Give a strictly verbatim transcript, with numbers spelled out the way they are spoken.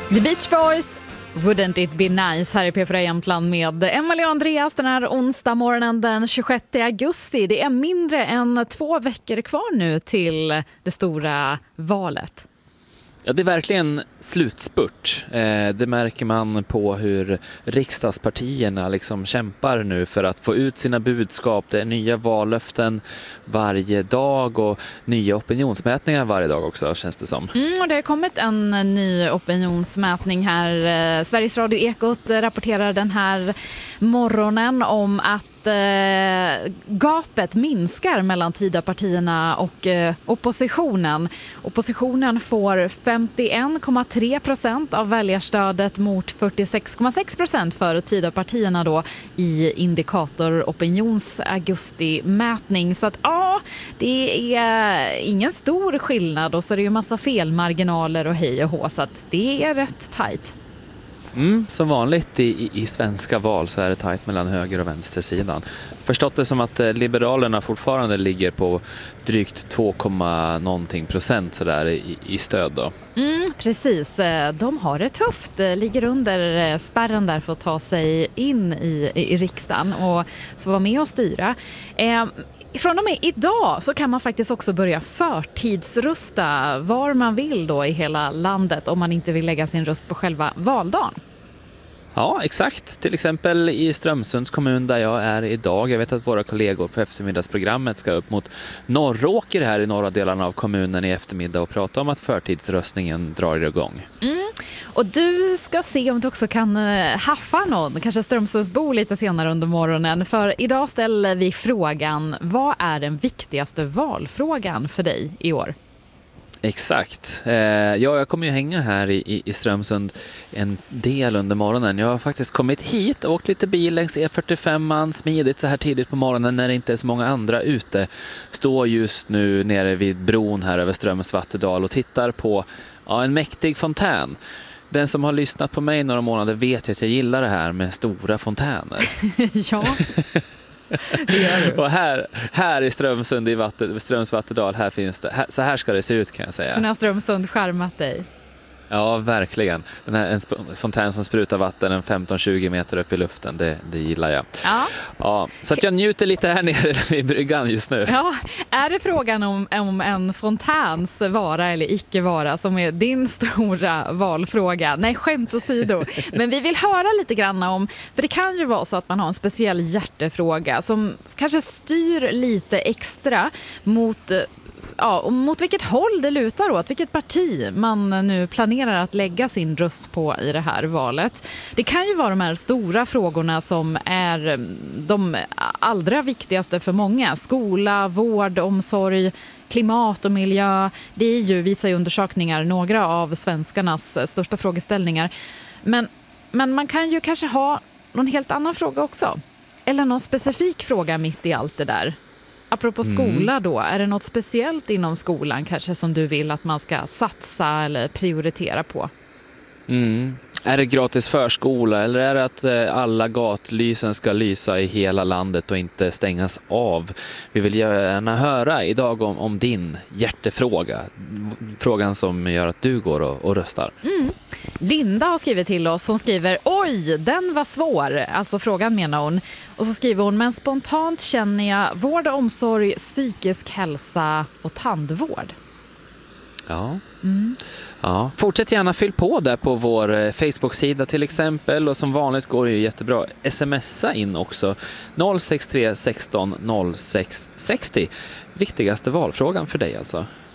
The Beach Boys, Wouldn't It Be Nice här i P fyra Jämtland med Emelie och Andreas den här onsdag morgonen den tjugosjätte augusti. Det är mindre än två veckor kvar nu till det stora valet. Ja, det är verkligen slutspurt. Eh, det märker man på hur riksdagspartierna liksom kämpar nu för att få ut sina budskap. Det är nya vallöften varje dag och nya opinionsmätningar varje dag också, känns det som. Mm, och det har kommit en ny opinionsmätning här. Eh, Sveriges Radio Ekot rapporterar den här morgonen om att eh, gapet minskar mellan Tidöpartierna och eh, oppositionen. Oppositionen får femtioen komma tre procent av väljarstödet mot fyrtiosex komma sex procent för Tidöpartierna då i indikator opinions augusti-mätning. Så att ja, det är ingen stor skillnad och så är det ju massa felmarginaler och hej och hå, så att det är rätt tajt. Mm, som vanligt i, i, i svenska val så är det tajt mellan höger- och vänstersidan. Förstått det som att eh, Liberalerna fortfarande ligger på drygt två, någonting procent så där i, i stöd då. Mm, precis, de har det tufft, ligger under spärren där för att ta sig in i, i riksdagen och få vara med och styra. Eh, Från och med idag så kan man faktiskt också börja förtidsrösta var man vill då i hela landet om man inte vill lägga sin röst på själva valdagen. Ja, exakt. Till exempel i Strömsunds kommun där jag är idag. Jag vet att våra kollegor på eftermiddagsprogrammet ska upp mot Norråker här i norra delarna av kommunen i eftermiddag och prata om att förtidsröstningen drar igång. Mm. Och du ska se om du också kan haffa någon, kanske Strömsundsbo lite senare under morgonen. För idag ställer vi frågan, vad är den viktigaste valfrågan för dig i år? Exakt. Eh, ja, jag kommer ju hänga här i, i, i Strömsund en del under morgonen. Jag har faktiskt kommit hit och åkt lite bil längs E fyrtiofem smidigt så här tidigt på morgonen när det inte är så många andra ute. Står just nu nere vid bron här över Strömsvattedal och tittar på ja, en mäktig fontän. Den som har lyssnat på mig några månader vet ju att jag gillar det här med stora fontäner. Ja. Och här, här i Strömsund i vatten, Strömsvattedal, här finns det, här, så här ska det se ut kan jag säga. Så nu har Strömsund skärmat dig? Ja, verkligen. Den här en sp- fontän som sprutar vatten en femton tjugo meter upp i luften, det, det gillar jag. Ja. Ja, så att jag njuter lite här nere vid bryggan just nu. Ja, är det frågan om, om en fontäns vara eller icke vara som är din stora valfråga? Nej, skämt åsido. Men vi vill höra lite grann om, för det kan ju vara så att man har en speciell hjärtefråga som kanske styr lite extra mot... Ja, och mot vilket håll det lutar åt, vilket parti man nu planerar att lägga sin röst på i det här valet. Det kan ju vara de här stora frågorna som är de allra viktigaste för många. Skola, vård, omsorg, klimat och miljö. Det är ju, visar ju undersökningar, några av svenskarnas största frågeställningar. Men, men man kan ju kanske ha någon helt annan fråga också. Eller någon specifik fråga mitt i allt det där. Apropå skola då, är det något speciellt inom skolan kanske som du vill att man ska satsa eller prioritera på? Mm. Är det gratis förskola eller är det att alla gatlysen ska lysa i hela landet och inte stängas av? Vi vill gärna höra idag om, om din hjärtefråga. Frågan som gör att du går och, och röstar. Mm. Linda har skrivit till oss. Hon skriver, oj, den var svår. Alltså frågan menar hon. Och så skriver hon, men spontant känner jag vård och omsorg, psykisk hälsa och tandvård. Ja. Mm. Ja, fortsätt gärna fyll på där på vår Facebook-sida till exempel, och som vanligt går det ju jättebra smsa in också noll sex tre sexton noll sex sextio. Viktigaste valfrågan för dig alltså.